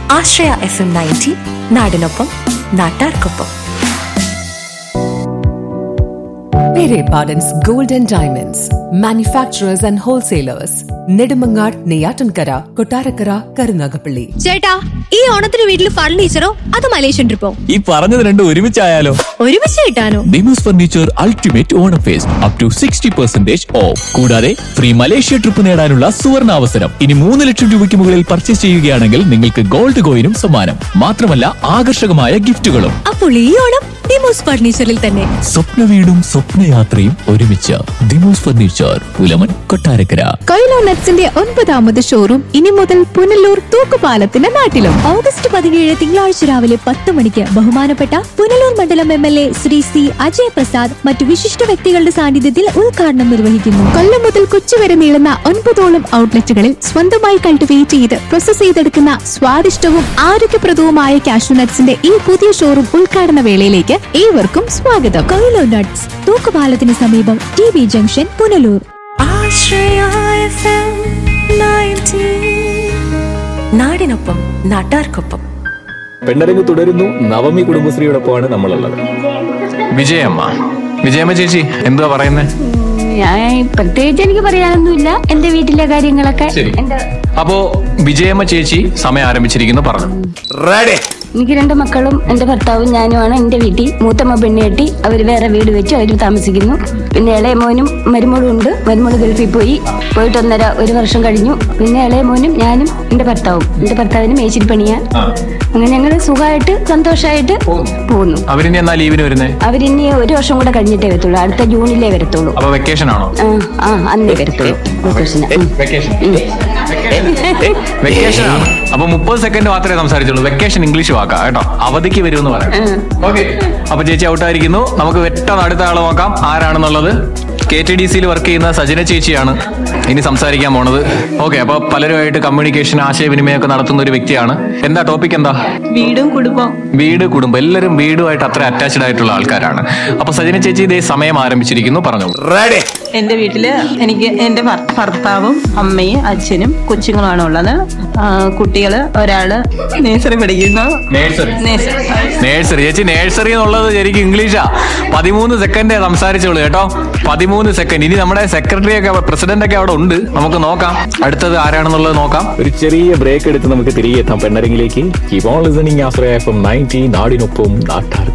ആശ്രയ FM 90 നാടിനൊപ്പം നാട്ടാർക്കൊപ്പം. Pere Pardon's Gold and Diamonds, manufacturers and wholesalers. Nedumangad, Neyyattinkara, Kottarakkara, Karunagappally. ചേട്ടാ, ഈ ഓണത്തിന് വീട്ടിൽ ഫർണിച്ചറോ അത് മലേഷ്യൻ ട്രിപ്പോ? ഈ പറഞ്ഞത് രണ്ടും ഒരുമിച്ചായാലോ? ഒരുമിച്ച് കിട്ടാനോ? Demos furniture ultimate Onam first up to 60% of. കൂടാതെ ഫ്രീ മലേഷ്യ ട്രിപ്പ് നേടാനുള്ള സുവർണ അവസരം. ഇനി 3 ലക്ഷം രൂപയ്ക്ക് മുകളിൽ പർച്ചേസ് ചെയ്യുകയാണെങ്കിൽ നിങ്ങൾക്ക് ഗോൾഡ് കോയിനും സമ്മാനം. മാത്രമല്ല ആകർഷകമായ ഗിഫ്റ്റുകളും. അപ്പോൾ ഈ ഓണം ഡിമോസ് ഫർണിച്ചറിൽ തന്നെ. സ്വപ്ന വീടും സ്വപ്നയാത്രയും ഒരുമിച്ച്. Demos furniture, Pulamon, Kottarakkara. Coelho നട്ട്സിന്റെ 9ാമത് showroom ഇനി മുതൽ പുനലൂർ തൂക്കുപാലത്തിന്റെ നാട്ടിലും. ഓഗസ്റ്റ് 17 തിങ്കളാഴ്ച രാവിലെ 10 മണിക്ക് ബഹുമാനപ്പെട്ട പുനലൂർ മണ്ഡലം MLA ശ്രീ C. അജയ് പ്രസാദ് മറ്റു വിശിഷ്ട വ്യക്തികളുടെ സാന്നിധ്യത്തിൽ ഉദ്ഘാടനം നിർവഹിക്കുന്നു. കൊല്ലം മുതൽ കൊച്ചി വരെ നീളുന്ന 9ഓളം ഔട്ട്ലെറ്റുകളിൽ സ്വന്തമായി കൾട്ടിവേറ്റ് ചെയ്ത് പ്രോസസ് ചെയ്തെടുക്കുന്ന സ്വാദിഷ്ടവും ആരോഗ്യപ്രദവുമായ കാഷ്യൂ നട്ട്സിന്റെ ഈ പുതിയ ഷോറൂം ഉദ്ഘാടന വേളയിലേക്ക് ഏവർക്കും സ്വാഗതം. കൊയിലോ നട്ട്സ്, തൂക്കുപാലത്തിന് സമീപം TB ജംഗ്ഷൻ, പുനലൂർ. ആശ്രയ FM 90 നാടിനൊപ്പം നാട്ടാർക്കൊപ്പം. പെണ്ണരങ്ങ് തുടരുന്നു. നവമി കുടുംബശ്രീയോടൊപ്പമാണ് നമ്മളുള്ളത്. വിജയമ്മ ചേച്ചി എന്തുവാ പറയുന്നേ? ഞാൻ പ്രത്യേകിച്ച് എനിക്ക് പറയാനൊന്നുമില്ല, എന്റെ വീട്ടിലെ കാര്യങ്ങളൊക്കെ. അപ്പോ വിജയമ്മ ചേച്ചി സമയം ആരംഭിച്ചിരിക്കുന്നു, പറഞ്ഞു. എനിക്ക് 2 മക്കളും എന്റെ ഭർത്താവും ഞാനുമാണ് എന്റെ വീട്ടിൽ. മൂത്തമ്മ പെണ്ണേട്ടി, അവര് വേറെ വീട് വെച്ച് അവര് താമസിക്കുന്നു. പിന്നെ ഇളയ മോനും മരുമോളും ഉണ്ട്. മരുമോള് ഗൾഫിൽ പോയിട്ട് 1 വർഷം കഴിഞ്ഞു. പിന്നെ ഇളയ മോനും ഞാനും എന്റെ ഭർത്താവും. എന്റെ ഭർത്താവിന് മേച്ചിരി പണിയാ. അങ്ങനെ ഞങ്ങള് സുഖമായിട്ട് സന്തോഷമായിട്ട് പോകുന്നു. അവരിനി എന്നാ ലീവിന് വരുന്നേ? അവരിനി 1 വർഷം കൂടെ കഴിഞ്ഞിട്ടേ വരത്തുള്ളൂ. അടുത്ത ജൂണിലേ വരത്തുള്ളൂ. അപ്പൊ വെക്കേഷൻ ആണോ? അന്നേ വരത്തുള്ളൂ. വെക്കേഷൻ ആണ്. അപ്പൊ 30 സെക്കൻഡ് മാത്രമേ സംസാരിച്ചുള്ളൂ. വെക്കേഷൻ ഇംഗ്ലീഷ് വാക്കാ കേട്ടോ. അവധിക്ക് വരുമെന്ന് പറയാം. ഓക്കെ, അപ്പൊ ചേച്ചി ഔട്ടായിരിക്കുന്നു. നമുക്ക് പെട്ടെന്ന് അടുത്ത ആള് നോക്കാം ആരാണെന്നുള്ളത്. KTDCയിൽ വർക്ക് ചെയ്യുന്ന സജന ചേച്ചിയാണ് ഇനി സംസാരിക്കാൻ പോണത്. ഓക്കെ, അപ്പൊ പലരുമായിട്ട് കമ്മ്യൂണിക്കേഷൻ, ആശയവിനിമയമൊക്കെ നടത്തുന്ന ഒരു വ്യക്തിയാണ്. എന്താ ടോപ്പിക്? എന്താ? വീട്, കുടുംബം. എല്ലാവരും വീടുമായിട്ട് അത്ര അറ്റാച്ച്ഡ് ആയിട്ടുള്ള ആൾക്കാരാണ്. അപ്പൊ സജന ചേച്ചി ഇതേ സമയം ആരംഭിച്ചിരിക്കുന്നു, പറഞ്ഞു. എന്റെ വീട്ടില് എനിക്ക് എന്റെ ഭർത്താവും അമ്മയും അച്ഛനും കൊച്ചുങ്ങളുമാണ് ഉള്ളത്. കുട്ടികള് ഒരാള് നേഴ്സറി പഠിക്കുന്നു. നേഴ്സറി ചേച്ചി, നേഴ്സറി എന്നുള്ളത് ശരിക്കും ഇംഗ്ലീഷാ. 13 സെക്കൻഡേ സംസാരിച്ചോളൂ കേട്ടോ. 13 സെക്കൻഡ്. ഇനി നമ്മുടെ സെക്രട്ടറി ഒക്കെ, പ്രസിഡന്റ് ഒക്കെ അവിടെ ഉണ്ട്. നമുക്ക് നോക്കാം അടുത്തത് ആരാണെന്നുള്ളത് നോക്കാം. ഒരു ചെറിയ ബ്രേക്ക് എടുത്ത് നമുക്ക് തിരികെ എത്താം പെണ്ണരങ്ങിലേക്ക്. Keep on listening Ashraya FM 90 നാടിനൊപ്പം നാട്ടാർക്കൊപ്പം.